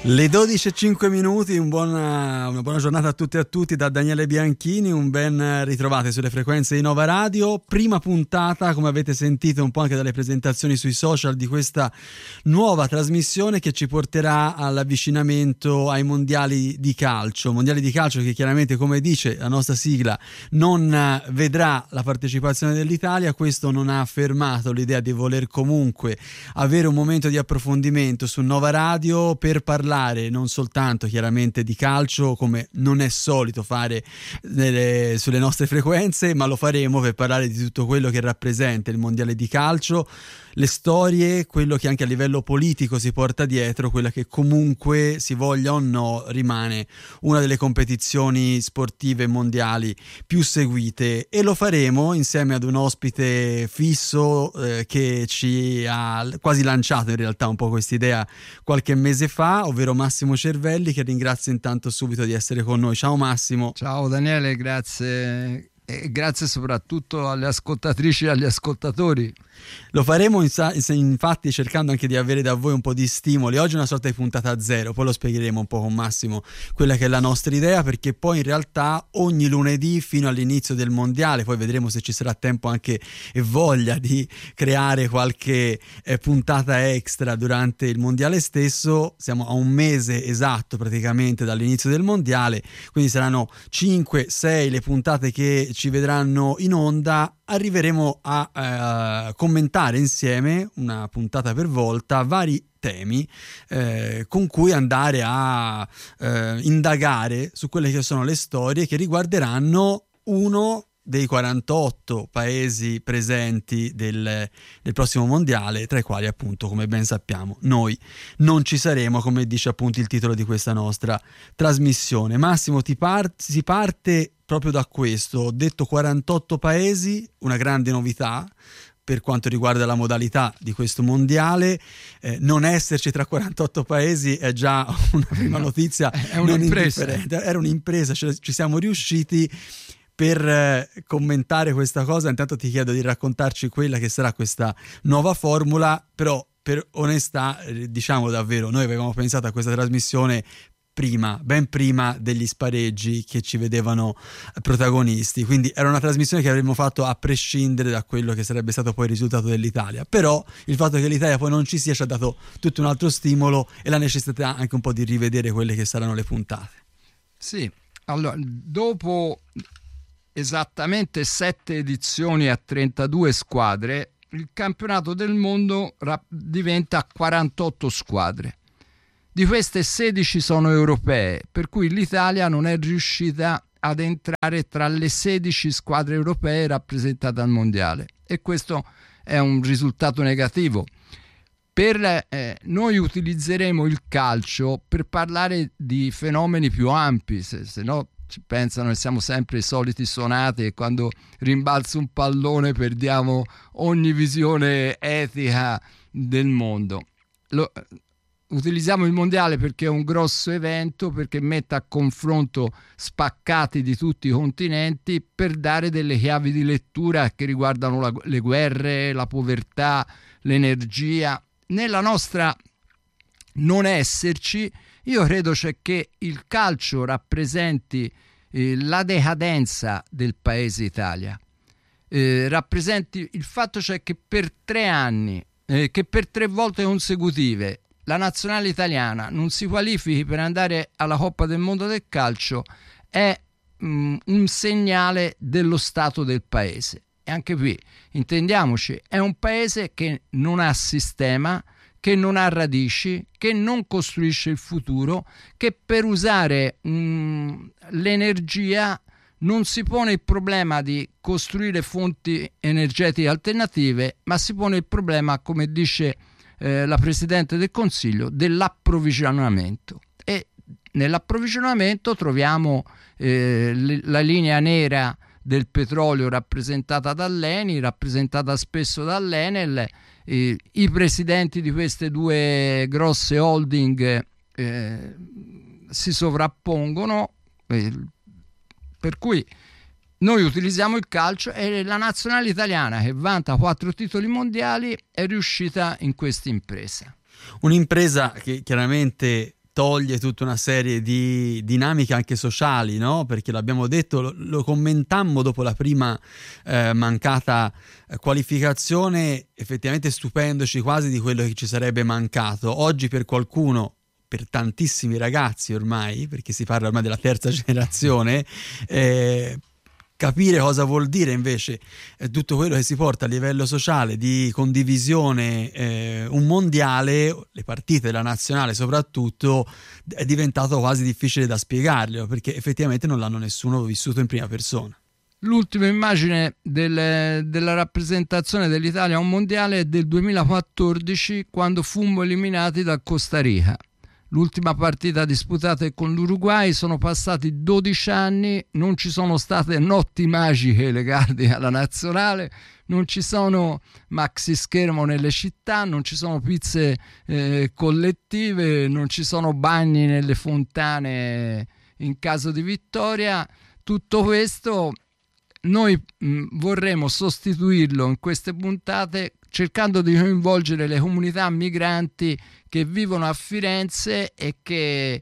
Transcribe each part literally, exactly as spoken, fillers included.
Le dodici e cinque minuti, un buona, una buona giornata a tutti e a tutti da Daniele Bianchini, un ben ritrovate sulle frequenze di Nova Radio. Prima puntata, come avete sentito un po' anche dalle presentazioni sui social, di questa nuova trasmissione che ci porterà all'avvicinamento ai mondiali di calcio. Mondiali di calcio che chiaramente, come dice la nostra sigla, non vedrà la partecipazione dell'Italia. Questo non ha fermato l'idea di voler comunque avere un momento di approfondimento su Nova Radio per parlare non soltanto chiaramente di calcio, come non è solito fare nelle, sulle nostre frequenze, ma lo faremo per parlare di tutto quello che rappresenta il mondiale di calcio, le storie, quello che anche a livello politico si porta dietro, quella che comunque, si voglia o no, rimane una delle competizioni sportive mondiali più seguite, e lo faremo insieme ad un ospite fisso eh, che ci ha quasi lanciato in realtà un po' quest'idea qualche mese fa, ovvero Massimo Cervelli, che ringrazio intanto subito di essere con noi. Ciao Massimo. Ciao Daniele, grazie. E grazie soprattutto alle ascoltatrici e agli ascoltatori. Lo faremo infatti cercando anche di avere da voi un po' di stimoli. Oggi è una sorta di puntata zero, poi lo spiegheremo un po' con Massimo quella che è la nostra idea, perché poi in realtà ogni lunedì fino all'inizio del mondiale, poi vedremo se ci sarà tempo anche e voglia di creare qualche eh, puntata extra durante il mondiale stesso. Siamo a un mese esatto praticamente dall'inizio del mondiale, quindi saranno cinque sei le puntate che ci vedranno in onda. Arriveremo a uh, commentare insieme, una puntata per volta, vari temi eh, con cui andare a eh, indagare su quelle che sono le storie che riguarderanno uno dei quarantotto paesi presenti del, del prossimo mondiale, tra i quali appunto, come ben sappiamo, noi non ci saremo, come dice appunto il titolo di questa nostra trasmissione. Massimo, ti par- si parte proprio da questo. Ho detto quarantotto paesi, una grande novità per quanto riguarda la modalità di questo mondiale. Eh, non esserci tra quarantotto paesi è già una prima notizia, è un'impresa. Era un'impresa, cioè, ci siamo riusciti. Per eh, commentare questa cosa, intanto ti chiedo di raccontarci quella che sarà questa nuova formula, però per onestà eh, diciamo davvero, noi avevamo pensato a questa trasmissione prima, ben prima degli spareggi che ci vedevano protagonisti, quindi era una trasmissione che avremmo fatto a prescindere da quello che sarebbe stato poi il risultato dell'Italia. Però il fatto che l'Italia poi non ci sia ci ha dato tutto un altro stimolo e la necessità anche un po' di rivedere quelle che saranno le puntate. Sì, allora dopo esattamente sette edizioni a trentadue squadre, il campionato del mondo rap- diventa quarantotto squadre. Di queste sedici sono europee, per cui l'Italia non è riuscita ad entrare tra le sedici squadre europee rappresentate al mondiale, e questo è un risultato negativo. Per eh, noi utilizzeremo il calcio per parlare di fenomeni più ampi, se, se no ci pensano che siamo sempre i soliti sonati e quando rimbalza un pallone perdiamo ogni visione etica del mondo. Lo, utilizziamo il mondiale perché è un grosso evento, perché mette a confronto spaccati di tutti i continenti per dare delle chiavi di lettura che riguardano la, le guerre, la povertà, l'energia. Nella nostra non esserci, io credo cioè che il calcio rappresenti eh, la decadenza del paese Italia, eh, rappresenti il fatto cioè che per tre anni, eh, che per tre volte consecutive la nazionale italiana non si qualifichi per andare alla Coppa del Mondo del calcio è mh, un segnale dello stato del paese. E anche qui, intendiamoci, è un paese che non ha sistema, che non ha radici, che non costruisce il futuro, che per usare mh, l'energia non si pone il problema di costruire fonti energetiche alternative, ma si pone il problema, come dice eh, la Presidente del Consiglio, dell'approvvigionamento. E nell'approvvigionamento troviamo eh, la linea nera del petrolio rappresentata dall'Eni, rappresentata spesso dall'Enel. Eh, i presidenti di queste due grosse holding eh, si sovrappongono, eh, per cui noi utilizziamo il calcio, e la nazionale italiana, che vanta quattro titoli mondiali, è riuscita in questa impresa. Un'impresa che chiaramente toglie tutta una serie di dinamiche anche sociali, no? Perché l'abbiamo detto, lo, lo commentammo dopo la prima eh, mancata qualificazione, effettivamente stupendoci quasi di quello che ci sarebbe mancato. Oggi per qualcuno, per tantissimi ragazzi ormai, perché si parla ormai della terza generazione, eh, capire cosa vuol dire invece eh, tutto quello che si porta a livello sociale di condivisione, eh, un mondiale, le partite della nazionale soprattutto, è diventato quasi difficile da spiegarglielo, perché effettivamente non l'hanno nessuno vissuto in prima persona. L'ultima immagine del, della rappresentazione dell'Italia a un mondiale è del duemilaquattordici, quando fummo eliminati da Costa Rica. L'ultima partita disputata con l'Uruguay, sono passati dodici anni, non ci sono state notti magiche legate alla nazionale, non ci sono maxi schermo nelle città, non ci sono pizze eh, collettive, non ci sono bagni nelle fontane in caso di vittoria. Tutto questo noi mh, vorremmo sostituirlo in queste puntate cercando di coinvolgere le comunità migranti che vivono a Firenze e che,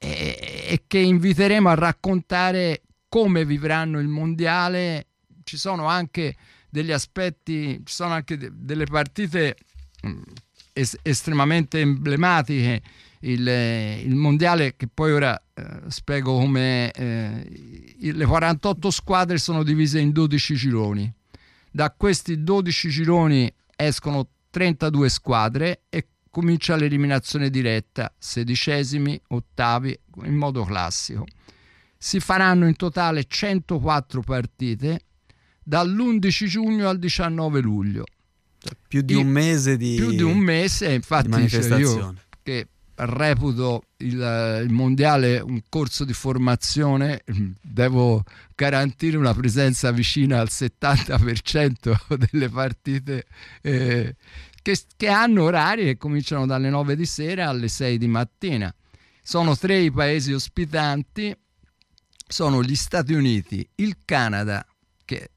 e, e che inviteremo a raccontare come vivranno il mondiale. Ci sono anche degli aspetti, ci sono anche de, delle partite mh, es, estremamente emblematiche. Il, il mondiale, che poi ora eh, spiego come eh, le quarantotto squadre sono divise in dodici gironi. Da questi dodici gironi escono trentadue squadre e comincia l'eliminazione diretta, sedicesimi, ottavi, in modo classico. Si faranno in totale centoquattro partite dall'undici giugno al diciannove luglio. Cioè, più di un mese di più di un mese, infatti manifestazione. Io che reputo il, il mondiale un corso di formazione, devo garantire una presenza vicina al settanta per cento delle partite eh, che, che hanno orari che cominciano dalle nove di sera alle sei di mattina. Sono tre i paesi ospitanti, sono gli Stati Uniti, il Canada, che,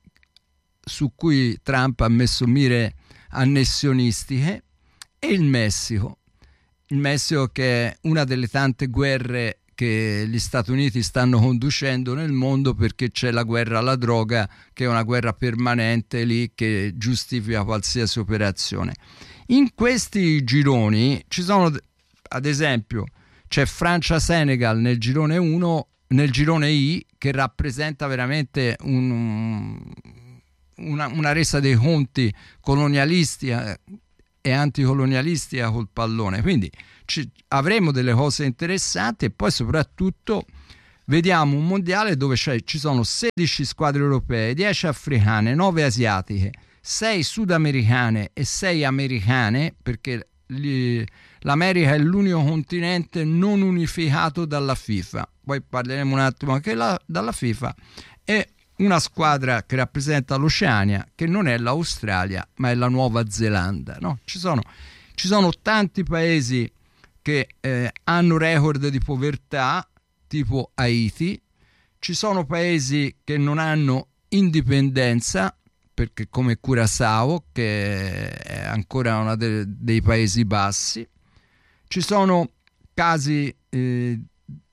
su cui Trump ha messo mire annessionistiche, e il Messico. Il Messico, che è una delle tante guerre che gli Stati Uniti stanno conducendo nel mondo, perché c'è la guerra alla droga, che è una guerra permanente lì che giustifica qualsiasi operazione. In questi gironi ci sono, ad esempio, c'è Francia-Senegal nel girone uno, nel girone I, che rappresenta veramente un, una, una resa dei conti colonialisti e anticolonialistica col pallone. Quindi ci, avremo delle cose interessanti, e poi soprattutto vediamo un mondiale dove ci sono sedici squadre europee, dieci africane, nove asiatiche, sei sudamericane e sei americane, perché gli, l'America è l'unico continente non unificato dalla FIFA. Poi parleremo un attimo anche la, dalla FIFA. E una squadra che rappresenta l'Oceania, che non è l'Australia ma è la Nuova Zelanda, no? Ci sono, ci sono tanti paesi che eh, hanno record di povertà, tipo Haiti. Ci sono paesi che non hanno indipendenza, perché come Curaçao, che è ancora uno de- dei Paesi Bassi. Ci sono casi, eh,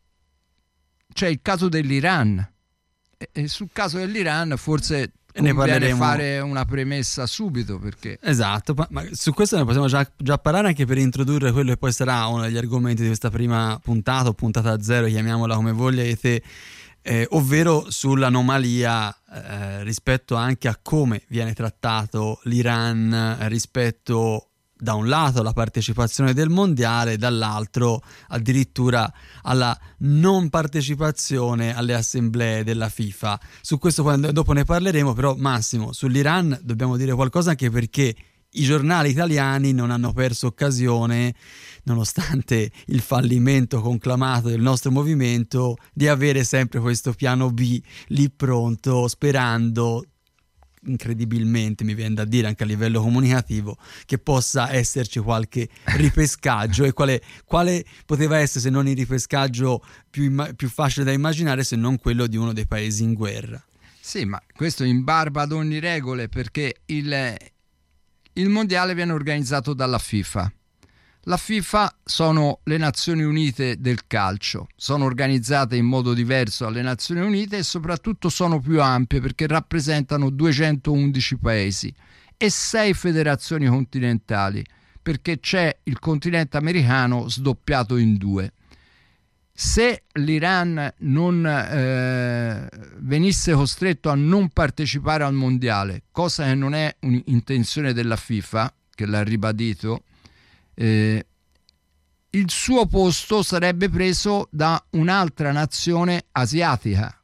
c'è il caso dell'Iran, e sul caso dell'Iran forse ne parleremo, fare una premessa subito, perché esatto, ma su questo ne possiamo già, già parlare, anche per introdurre quello che poi sarà uno degli argomenti di questa prima puntata, o puntata zero, chiamiamola come vogliate, eh, ovvero sull'anomalia eh, rispetto anche a come viene trattato l'Iran eh, rispetto da un lato alla partecipazione del mondiale, dall'altro addirittura alla non partecipazione alle assemblee della FIFA. Su questo poi dopo ne parleremo, però Massimo, sull'Iran dobbiamo dire qualcosa, anche perché i giornali italiani non hanno perso occasione, nonostante il fallimento conclamato del nostro movimento, di avere sempre questo piano B lì pronto, sperando incredibilmente, mi viene da dire anche a livello comunicativo, che possa esserci qualche ripescaggio. E quale, quale poteva essere, se non il ripescaggio più, imma- più facile da immaginare, se non quello di uno dei paesi in guerra? Sì, ma questo in barba ad ogni regole, perché il, il mondiale viene organizzato dalla FIFA. La FIFA sono le Nazioni Unite del calcio, sono organizzate in modo diverso dalle Nazioni Unite e soprattutto sono più ampie perché rappresentano duecentoundici paesi e sei federazioni continentali, perché c'è il continente americano sdoppiato in due. Se l'Iran non eh, venisse costretto a non partecipare al mondiale, cosa che non è un'intenzione della FIFA, che l'ha ribadito, eh, il suo posto sarebbe preso da un'altra nazione asiatica.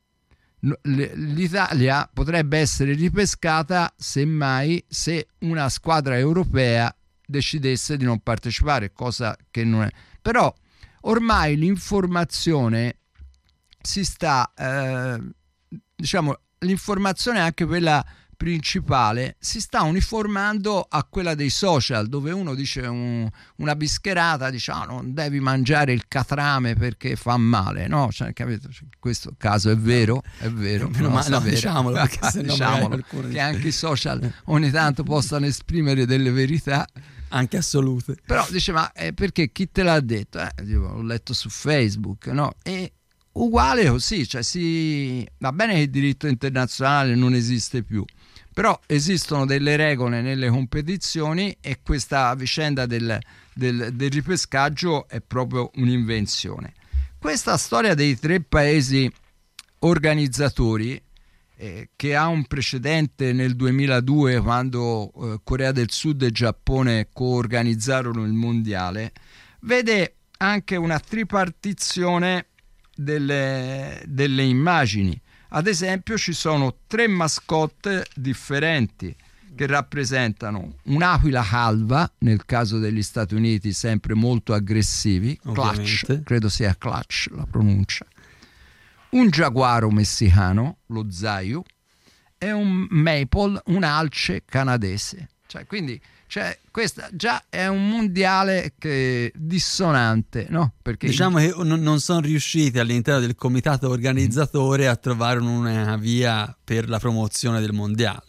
L'Italia potrebbe essere ripescata semmai se una squadra europea decidesse di non partecipare, cosa che non è. Però ormai l'informazione si sta, eh, diciamo, l'informazione, anche quella principale, si sta uniformando a quella dei social, dove uno dice un, una bischerata, dice oh, non devi mangiare il catrame perché fa male, no? Cioè, capito? In questo caso è vero, è vero, no, ma no, diciamolo, perché se diciamolo no che dice... anche i social ogni tanto possano esprimere delle verità anche assolute, però dice ma eh, perché chi te l'ha detto? Eh, dico, l'ho letto su Facebook, no? E uguale così, cioè si va bene che il diritto internazionale non esiste più, però esistono delle regole nelle competizioni e questa vicenda del, del, del ripescaggio è proprio un'invenzione. Questa storia dei tre paesi organizzatori, eh, che ha un precedente nel duemiladue, quando eh, Corea del Sud e Giappone coorganizzarono il mondiale, vede anche una tripartizione delle, delle immagini. Ad esempio ci sono tre mascotte differenti che rappresentano un'aquila calva, nel caso degli Stati Uniti sempre molto aggressivi, clutch, credo sia clutch la pronuncia, un giaguaro messicano, lo zayu, e un maple, un alce canadese. Cioè, quindi cioè, questa già è un mondiale che dissonante, no? Perché diciamo che non, non sono riusciti all'interno del comitato organizzatore a trovare una via per la promozione del mondiale.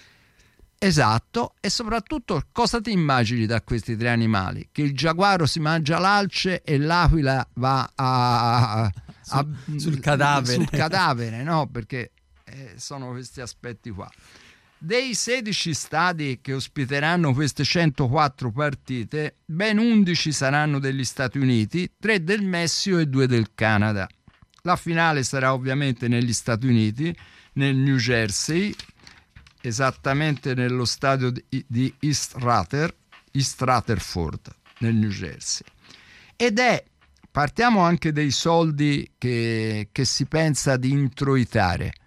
Esatto, e soprattutto cosa ti immagini da questi tre animali? Che il giaguaro si mangia l'alce e l'aquila va a, a, a, sul, sul cadavere, sul cadavere, no? Perché eh, sono questi aspetti qua. Dei sedici stadi che ospiteranno queste centoquattro partite, ben undici saranno degli Stati Uniti, tre del Messico e due del Canada. La finale sarà ovviamente negli Stati Uniti, nel New Jersey, esattamente nello stadio di East Ruther, East Rutherford, nel New Jersey. Ed è, partiamo anche dei soldi che, che si pensa di introitare.